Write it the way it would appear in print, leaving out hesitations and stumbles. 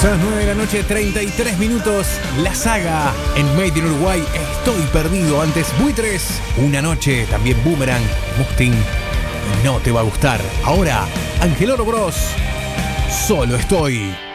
Son las 9 de la noche, 33 minutos. La saga en Made in Uruguay. Estoy perdido. Antes Buitres. Una noche. También Boomerang. Mustin. No te va a gustar. Ahora, Angeloro Bros. Solo estoy.